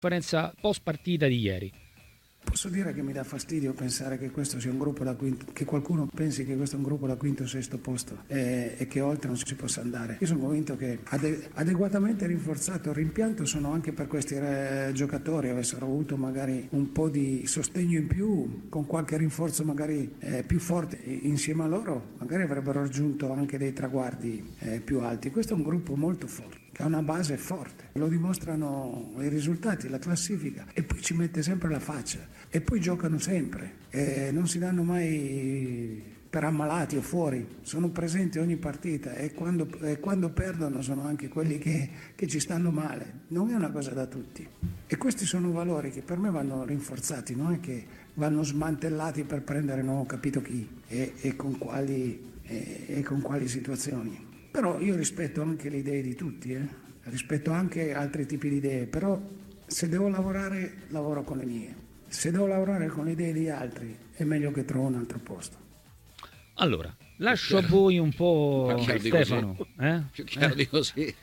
conferenza post partita di ieri. Posso dire che mi dà fastidio pensare che questo sia un gruppo da quinto, che qualcuno pensi che questo è un gruppo da quinto o sesto posto e che oltre non si possa andare. Io sono convinto che adeguatamente rinforzato il rimpianto sono anche per questi giocatori, avessero avuto magari un po' di sostegno in più, con qualche rinforzo magari più forte insieme a loro, magari avrebbero raggiunto anche dei traguardi più alti. Questo è un gruppo molto forte, che ha una base forte, lo dimostrano i risultati, la classifica, e poi ci mette sempre la faccia e poi giocano sempre e non si danno mai per ammalati o fuori, sono presenti ogni partita e quando perdono sono anche quelli che ci stanno male, non è una cosa da tutti e questi sono valori che per me vanno rinforzati, non è che vanno smantellati per prendere non ho capito chi e con quali situazioni. Però io rispetto anche le idee di tutti, rispetto anche altri tipi di idee, però se devo lavorare, lavoro con le mie. Se devo lavorare con le idee di altri, è meglio che trovo un altro posto. Allora, lascio a voi un po', Stefano. Più chiaro di così.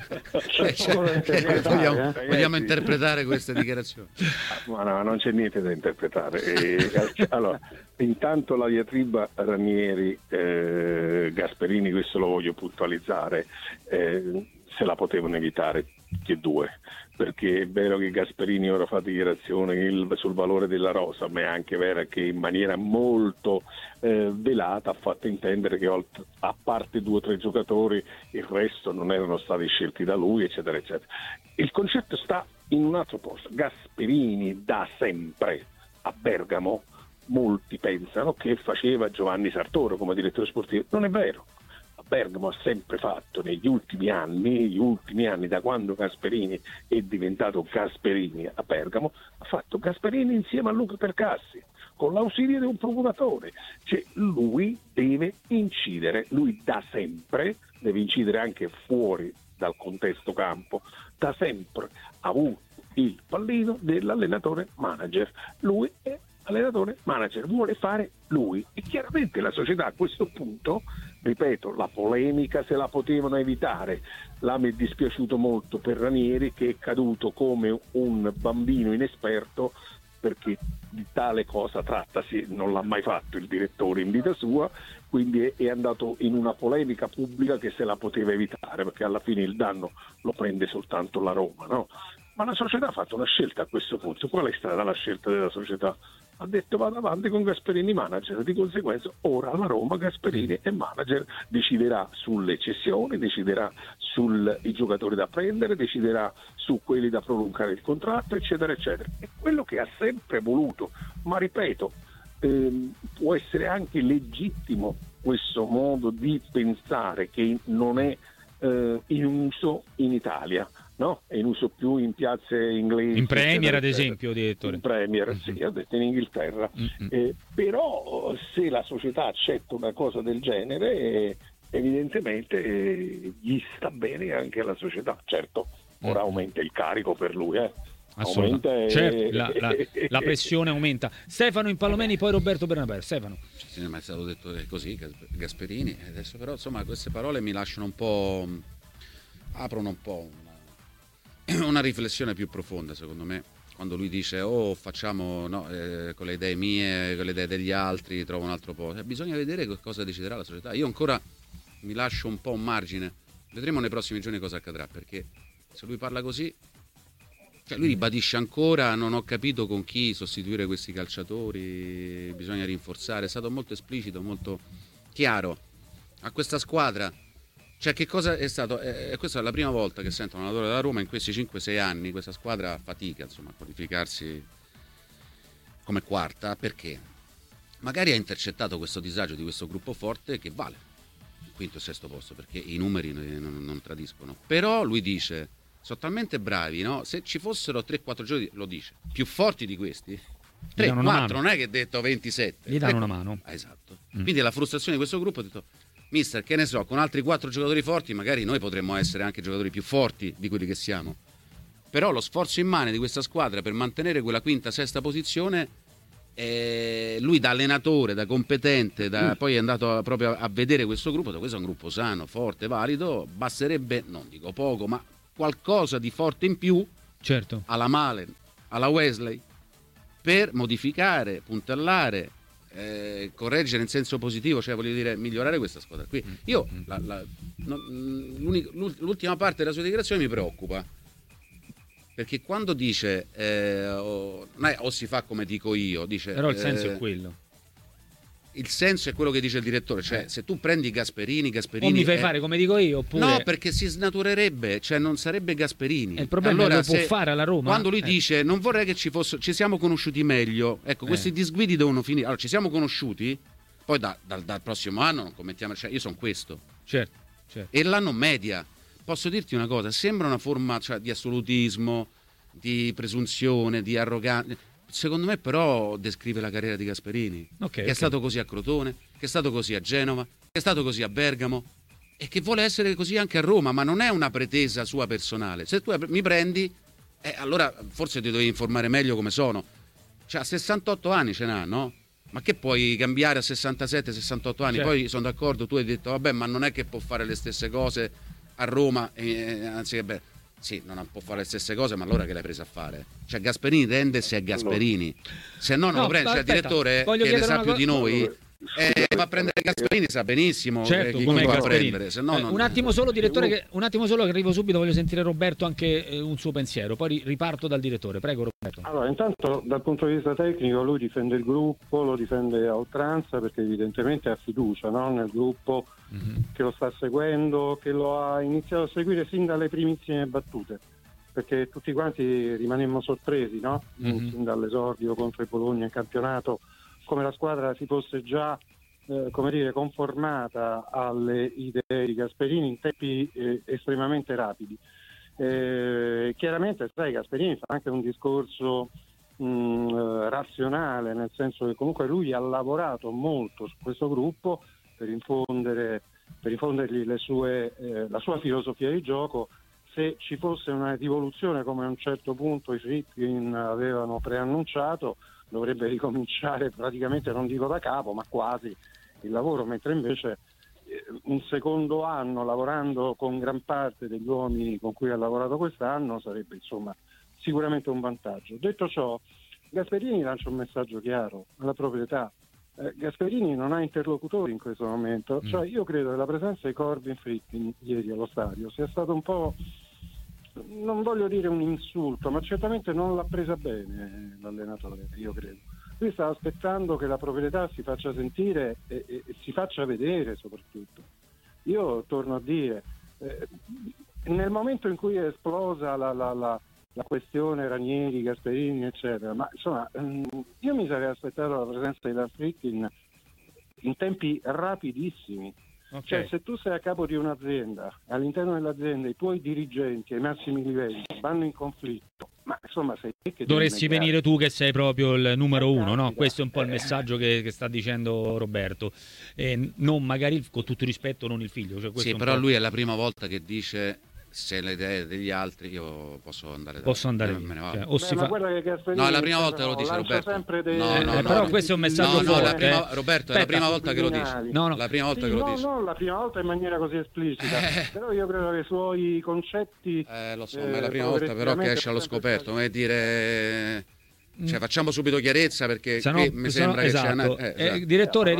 Vogliamo Vogliamo interpretare queste dichiarazioni? Ma no, non c'è niente da interpretare. Allora, intanto la diatriba Ranieri Gasperini, questo lo voglio puntualizzare, se la potevano evitare tutti e due, perché è vero che Gasperini ora fa dichiarazioni sul valore della rosa, ma è anche vero che in maniera molto velata ha fatto intendere che a parte 2 o 3 giocatori il resto non erano stati scelti da lui, eccetera eccetera. Il concetto sta in un altro posto. Gasperini da sempre a Bergamo, molti pensano che faceva Giovanni Sartoro come direttore sportivo, non è vero. Bergamo ha sempre fatto negli ultimi anni da quando Gasperini è diventato Gasperini a Bergamo, ha fatto Gasperini insieme a Luca Percassi con l'ausilio di un procuratore, cioè lui deve incidere, lui da sempre deve incidere anche fuori dal contesto campo, da sempre ha avuto il pallino dell'allenatore manager, lui è allenatore manager, vuole fare lui e chiaramente la società a questo punto, ripeto, la polemica se la potevano evitare, mi è dispiaciuto molto per Ranieri che è caduto come un bambino inesperto, perché di tale cosa trattasi, non l'ha mai fatto il direttore in vita sua, quindi è andato in una polemica pubblica che se la poteva evitare, perché alla fine il danno lo prende soltanto la Roma, no? Ma la società ha fatto una scelta a questo punto. Qual è stata la scelta della società? Ha detto vado avanti con Gasperini manager, di conseguenza ora la Roma Gasperini è manager, deciderà sulle cessioni, deciderà sui giocatori da prendere, deciderà su quelli da prolungare il contratto, eccetera eccetera. È quello che ha sempre voluto, ma ripeto, può essere anche legittimo questo modo di pensare che non è in uso in Italia. No, è in uso più in piazze inglesi. In Premier, ad esempio, direttore. In Premier, sì, ho detto in Inghilterra. Però se la società accetta una cosa del genere, evidentemente gli sta bene anche alla società. Certo, ora aumenta il carico per lui. Assolutamente. Certo, la pressione aumenta. Stefano Impallomeni, poi Roberto Bernabé. Stefano. Sì, ma è stato detto così, Gasperini. Adesso però, insomma, queste parole mi lasciano un po'... aprono un po' una riflessione più profonda, secondo me, quando lui dice facciamo con le idee mie, con le idee degli altri, trovo un altro posto. Bisogna vedere che cosa deciderà la società. Io ancora mi lascio un po' un margine, vedremo nei prossimi giorni cosa accadrà, perché se lui parla così, cioè lui ribadisce ancora non ho capito con chi sostituire questi calciatori, bisogna rinforzare, è stato molto esplicito, molto chiaro a questa squadra. Cioè che cosa è stato? Questa è la prima volta che sento un allenatore della Roma in questi 5-6 anni, questa squadra fatica insomma a qualificarsi come quarta, perché magari ha intercettato questo disagio di questo gruppo forte che vale il quinto e sesto posto, perché i numeri non tradiscono. Però lui dice, sono talmente bravi, no? Se ci fossero 3-4 giochi, lo dice, più forti di questi, 3-4, non è che ha detto 27. Gli danno una mano. Esatto. Quindi la frustrazione di questo gruppo ha detto, mister, che ne so, con altri 4 giocatori forti magari noi potremmo essere anche giocatori più forti di quelli che siamo, però lo sforzo immane di questa squadra per mantenere quella quinta, sesta posizione, lui da allenatore, da competente, poi è andato proprio a vedere questo gruppo, questo è un gruppo sano, forte, valido, basterebbe, non dico poco, ma qualcosa di forte in più certo, alla Malen, alla Wesley, per modificare, puntellare, correggere in senso positivo, cioè voglio dire migliorare questa squadra qui. Io l'ultima parte della sua dichiarazione mi preoccupa, perché quando dice o si fa come dico io, dice, però il senso è quello. Il senso è quello che dice il direttore, cioè se tu prendi Gasperini o mi fai fare come dico io, oppure no, perché si snaturerebbe, cioè non sarebbe Gasperini. Il problema allora, è che lo può fare alla Roma. Quando lui dice non vorrei che ci siamo conosciuti meglio, ecco, questi disguidi devono finire. Allora, ci siamo conosciuti, poi dal prossimo anno non commettiamo, cioè io sono questo. Certo. E l'anno media, posso dirti una cosa, sembra una forma, cioè, di assolutismo, di presunzione, di arroganza. Secondo me però descrive la carriera di Gasperini, che è stato così a Crotone, che è stato così a Genova, che è stato così a Bergamo e che vuole essere così anche a Roma, ma non è una pretesa sua personale. Se tu mi prendi, allora forse ti devi informare meglio come sono. Cioè a 68 anni ce n'ha, no? Ma che puoi cambiare a 67, 68 anni? Certo. Poi sono d'accordo, tu hai detto vabbè, ma non è che può fare le stesse cose a Roma, anzi che beh, sì, non può fare le stesse cose, ma allora che l'hai presa a fare? Cioè Gasperini rende se è Gasperini, se no non lo prende. Cioè il direttore che ne sa più di noi va a prendere Gasperini, sa benissimo chi va a prendere. Se no non... Un attimo solo, direttore, un attimo solo che arrivo subito, voglio sentire Roberto anche un suo pensiero, poi riparto dal direttore. Prego Roberto. Allora, intanto dal punto di vista tecnico lui difende il gruppo, lo difende a oltranza perché evidentemente ha fiducia, no? Nel gruppo che lo sta seguendo, che lo ha iniziato a seguire sin dalle primissime battute, perché tutti quanti rimanemmo sorpresi, no? Sin dall'esordio contro il Bologna in campionato, come la squadra si fosse già conformata alle idee di Gasperini in tempi estremamente rapidi. Chiaramente sai, Gasperini fa anche un discorso razionale, nel senso che comunque lui ha lavorato molto su questo gruppo per infondergli la sua filosofia di gioco. Se ci fosse una rivoluzione, come a un certo punto i Friedkin avevano preannunciato, dovrebbe ricominciare praticamente, non dico da capo, ma quasi il lavoro, mentre invece un secondo anno lavorando con gran parte degli uomini con cui ha lavorato quest'anno sarebbe insomma sicuramente un vantaggio. Detto ciò, Gasperini lancia un messaggio chiaro alla proprietà. Gasperini non ha interlocutori in questo momento, cioè io credo che la presenza di Corbin Friedkin ieri allo stadio sia stato un po', non voglio dire un insulto, ma certamente non l'ha presa bene l'allenatore, io credo. Lui stava aspettando che la proprietà si faccia sentire e si faccia vedere soprattutto. Io torno a dire, nel momento in cui è esplosa la questione Ranieri, Gasperini eccetera, ma insomma io mi sarei aspettato la presenza di Dan Friedkin in tempi rapidissimi. Cioè se tu sei a capo di un'azienda, all'interno dell'azienda i tuoi dirigenti ai massimi livelli vanno in conflitto, ma insomma sei te che dovresti venire tu che sei proprio il numero uno, no? Questo è un po' il messaggio che sta dicendo Roberto, non magari, con tutto rispetto, non il figlio, cioè, sì, però lui è la prima volta che dice se le idee degli altri io posso andare me ne vado. Cioè, o si fa... No, è la prima volta che lo dice Roberto. Però questo è un messaggio forte. Roberto, è la prima volta che lo dice. La prima volta che lo dice. No, la prima volta in maniera così esplicita. Però io credo che i suoi concetti lo so, ma è la prima volta però che esce allo scoperto, come dire, cioè facciamo subito chiarezza, perché qui mi sembra che c'è direttore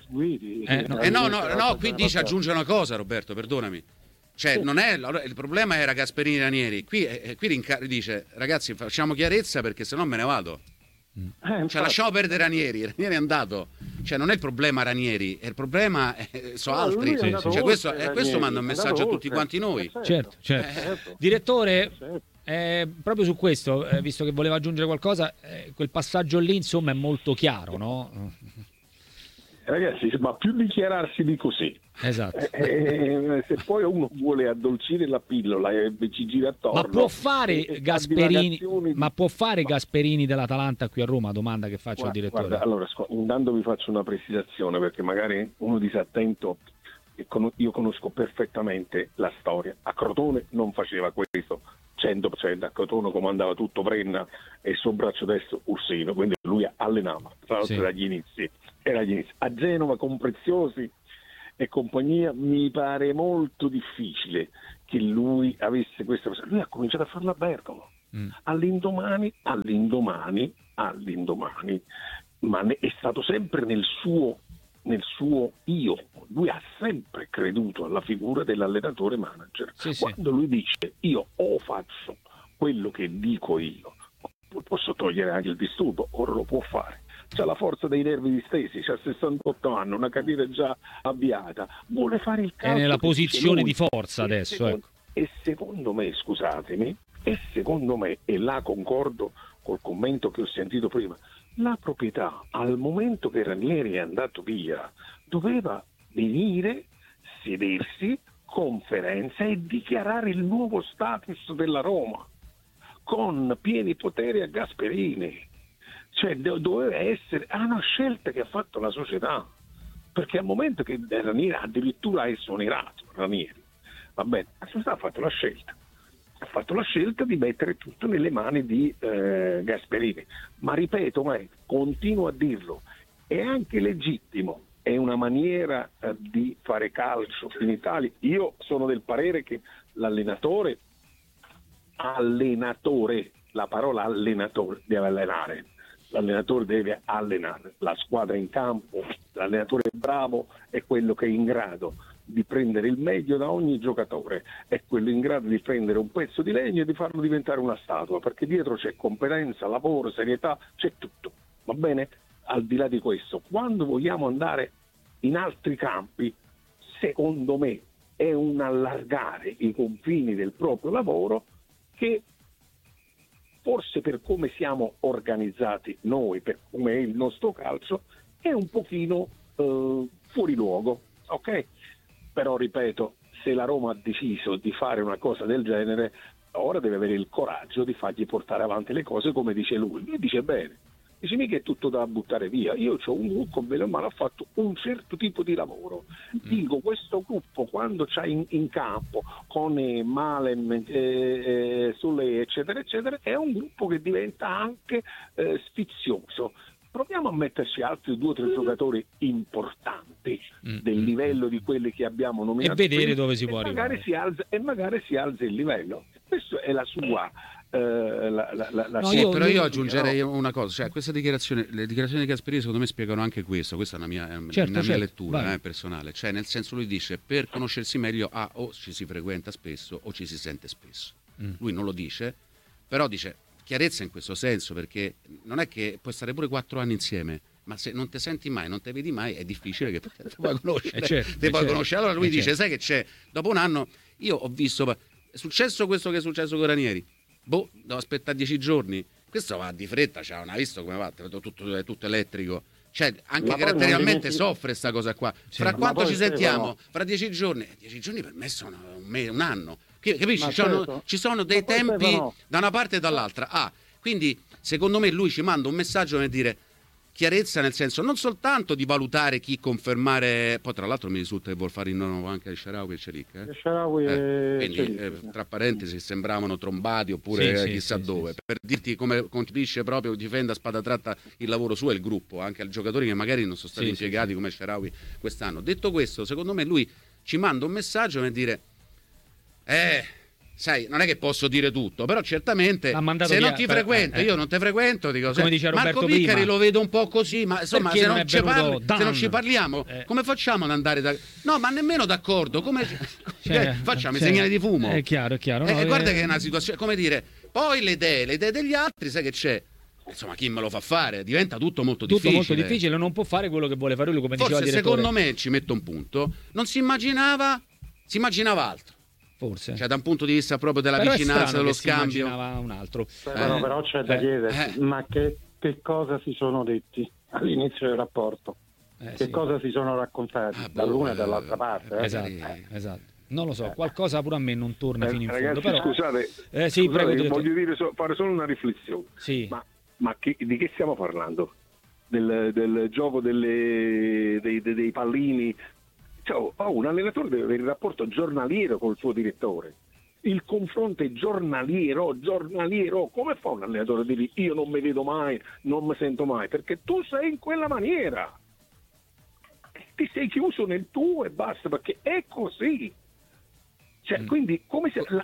no, qui dice, aggiunge una cosa Roberto, perdonami. Cioè non è il problema era Gasperini Ranieri, qui dice ragazzi facciamo chiarezza perché sennò me ne vado. Cioè lasciamo perdere Ranieri è andato, cioè non è il problema Ranieri, è il problema sono altri, cioè, questo manda un messaggio a tutti quanti noi. Certo. Direttore, proprio su questo, visto che voleva aggiungere qualcosa, quel passaggio lì insomma è molto chiaro, no? Ragazzi, ma più dichiararsi di così. Esatto. Se poi uno vuole addolcire la pillola e ci gira attorno. Ma può fare Gasperini dell'Atalanta qui a Roma? Domanda che faccio al direttore. Guarda, allora, intanto vi faccio una precisazione, perché magari uno disattento, io conosco perfettamente la storia. A Crotone non faceva questo 100%, a Crotone comandava tutto Brenna e il suo braccio destro Ursino, quindi lui allenava, tra l'altro dagli inizi. A Genova con Preziosi e compagnia mi pare molto difficile che lui avesse questa cosa. Lui ha cominciato a farlo a Bergamo. All'indomani, ma è stato sempre nel suo io. Lui ha sempre creduto alla figura dell'allenatore manager. Quando lui dice io o faccio quello che dico io, posso togliere anche il disturbo, ora lo può fare. C'ha la forza dei nervi distesi, c'ha 68 anni, una carriera già avviata, vuole fare il calcio. È nella posizione di forza adesso. Ecco. E secondo me, scusatemi, e là concordo col commento che ho sentito prima, la proprietà al momento che Ranieri è andato via doveva venire, sedersi, conferenza e dichiarare il nuovo status della Roma con pieni poteri a Gasperini. Cioè doveva essere una scelta che ha fatto la società, perché al momento che Ranieri addirittura ha esonerato Ranieri, va bene, la società ha fatto la scelta di mettere tutto nelle mani di Gasperini, ma ripeto, continuo a dirlo, è anche legittimo, è una maniera di fare calcio in Italia. Io sono del parere che l'allenatore, la parola allenatore deve allenare, l'allenatore deve allenare la squadra in campo, l'allenatore bravo è quello che è in grado di prendere il meglio da ogni giocatore, è quello in grado di prendere un pezzo di legno e di farlo diventare una statua, perché dietro c'è competenza, lavoro, serietà, c'è tutto, va bene? Al di là di questo, quando vogliamo andare in altri campi, secondo me è un allargare i confini del proprio lavoro che forse per come siamo organizzati noi, per come è il nostro calcio, è un pochino fuori luogo, ok? Però ripeto, se la Roma ha deciso di fare una cosa del genere, ora deve avere il coraggio di fargli portare avanti le cose come dice lui. Lui dice bene, dice mica è tutto da buttare via, io ho un gruppo bene o male ha fatto un certo tipo di lavoro, dico questo gruppo quando c'ha in campo con Malem, Solé eccetera eccetera, è un gruppo che diventa anche sfizioso. Proviamo a metterci altri 2 o 3 giocatori importanti del livello di quelli che abbiamo nominato e vedere dove si può arrivare. Magari si alza il livello. Questa è la sua però io aggiungerei una cosa, cioè questa dichiarazione, le dichiarazioni di Gasperini secondo me spiegano anche questo, questa è una mia lettura personale, cioè nel senso lui dice per conoscersi meglio o ci si frequenta spesso o ci si sente spesso. Lui non lo dice, però dice chiarezza in questo senso, perché non è che puoi stare pure 4 anni insieme, ma se non ti senti mai, non ti vedi mai, è difficile che ti puoi conoscere. Conoscere. Allora lui dice, sai che c'è? Dopo un anno io ho visto, è successo questo che è successo con Ranieri, devo aspettare 10 giorni, questo va di fretta, visto come va, tutto elettrico. Cioè, anche caratterialmente soffre sta cosa qua. Fra quanto ci sentiamo? Fra 10 giorni? 10 giorni per me sono un anno. Capisci? Ci sono dei tempi da una parte e dall'altra. Quindi secondo me lui ci manda un messaggio per dire chiarezza, nel senso non soltanto di valutare chi confermare, poi tra l'altro mi risulta che vuol fare il nuovo anche il Shaarawy e Celik. Quindi tra parentesi sembravano trombati oppure chissà dove. Per dirti come colpisce proprio, difende a spada tratta il lavoro suo e il gruppo, anche ai giocatori che magari non sono stati impiegati come Shaarawy quest'anno. Detto questo, secondo me lui ci manda un messaggio per dire sai, non è che posso dire tutto, però certamente se non ti frequento, io non ti frequento, dico, come dice Roberto Marco Piccari prima, lo vedo un po' così, ma insomma se non ci parliamo, come facciamo ad andare no, ma nemmeno d'accordo, come facciamo i segnali di fumo? È chiaro. Guarda che è una situazione, come dire, poi le idee degli altri, sai che c'è? Insomma, chi me lo fa fare? Diventa tutto molto difficile. Non può fare quello che vuole fare lui, come forse diceva il direttore. Secondo me, ci metto un punto, non si immaginava altro. Forse. Cioè da un punto di vista proprio della vicinanza, dello scambio. Un altro. Però c'è da chiedersi, ma che cosa si sono detti all'inizio del rapporto? Che cosa si sono raccontati dall'una e dall'altra parte? Esatto. Non lo so, qualcosa pure a me non torna fino in ragazzi, fondo. Però... Scusate, prego, voglio fare solo una riflessione. Sì. Ma di che stiamo parlando? Del gioco dei pallini? Un allenatore deve avere il rapporto giornaliero col suo direttore. Il confronto è giornaliero. Come fa un allenatore a dire io non mi vedo mai, non mi sento mai? Perché tu sei in quella maniera. Ti sei chiuso nel tuo e basta, perché è così. Cioè, quindi come se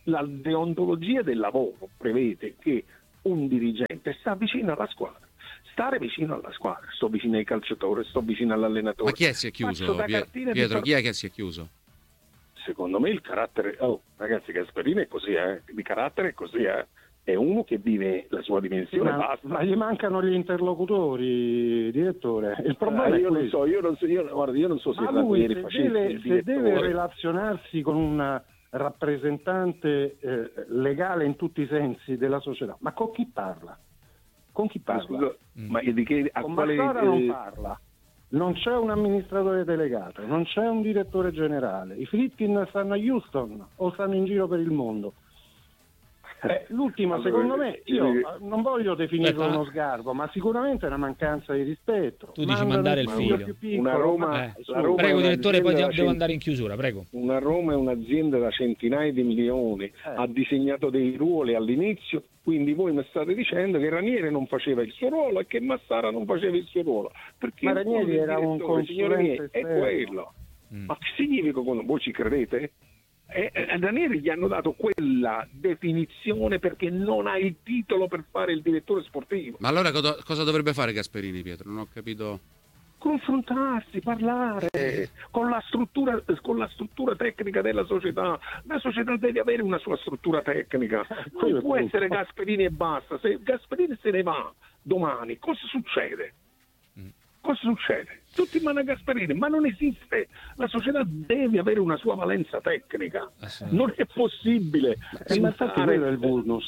La deontologia del lavoro prevede che un dirigente sta vicino alla squadra. Stare vicino alla squadra, sto vicino ai calciatori, sto vicino all'allenatore. Ma chi è si è chiuso? Pietro, chi è che si è chiuso? Secondo me il carattere, ragazzi, Gasperini è così, di carattere è così, è uno che vive la sua dimensione, basta. Ma gli mancano gli interlocutori, direttore. Il problema è io non questo. so, io non so se lui Ranieri se deve relazionarsi con un rappresentante legale in tutti i sensi della società, ma con chi parla? Con chi parla? Scusa, ma di che, a con quale, Massara non parla. Non c'è un amministratore delegato, non c'è un direttore generale. I Friedkin stanno a Houston o stanno in giro per il mondo. L'ultima, allora, secondo me, io non voglio definirlo uno sgarbo, ma sicuramente è una mancanza di rispetto. Tu dici mandare il figlio. Una Roma, la Roma prego direttore, poi devo andare in chiusura, prego. Una Roma è un'azienda da centinaia di milioni, ha disegnato dei ruoli all'inizio, quindi voi mi state dicendo che Ranieri non faceva il suo ruolo e che Massara non faceva il suo ruolo. Perché ma Ranieri era un consulente è quello. Ma che significa quando voi ci credete? A Ranieri gli hanno dato quella definizione perché non ha il titolo per fare il direttore sportivo. Ma allora cosa dovrebbe fare Gasperini, Pietro? Non ho capito. Confrontarsi, parlare con la struttura tecnica della società. La società deve avere una sua struttura tecnica, non può essere Gasperini e basta. Se Gasperini se ne va domani, cosa succede? Cosa succede? Tutti in mano a Gasperini, ma non esiste. La società deve avere una sua valenza tecnica. Non è possibile. Ma infatti quello è il vulnus.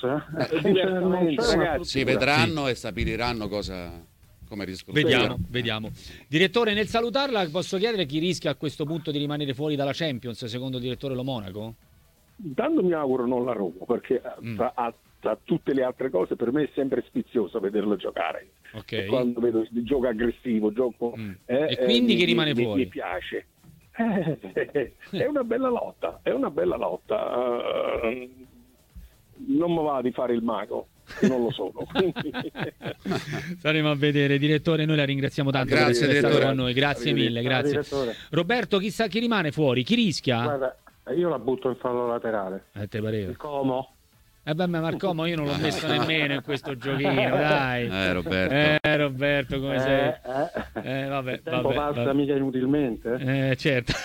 Ragazzi, vedranno e stabiliranno come rispondere. Vediamo. Direttore, nel salutarla posso chiedere chi rischia a questo punto di rimanere fuori dalla Champions, secondo il direttore Lo Monaco? Intanto mi auguro non la Roma, perché tra tutte le altre cose per me è sempre sfizioso vederlo giocare. Okay. Quando vedo il gioco aggressivo, e quindi chi rimane fuori? Mi piace. È una bella lotta, non mi va di fare il mago, non lo sono. Saremo a vedere. Direttore, noi la ringraziamo tanto grazie, per essere stato direttore. con noi, grazie mille, grazie. Roberto, chissà chi rimane fuori, chi rischia? Guarda, io la butto in fallo laterale. Te pareva? Il Como. Ma Marcomo io non l'ho messo nemmeno in questo giochino, dai. Roberto. Come sei? Vabbè. Passa mica inutilmente. Certo.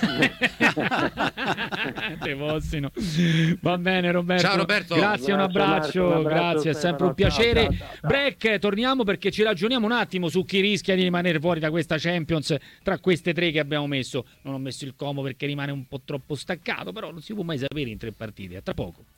Te possino. Va bene, Roberto. Ciao Roberto. Grazie, un abbraccio, grazie, è sempre un piacere. Ciao. Break, torniamo perché ci ragioniamo un attimo su chi rischia di rimanere fuori da questa Champions tra queste tre che abbiamo messo. Non ho messo il Como perché rimane un po' troppo staccato, però non si può mai sapere in 3 partite. A tra poco.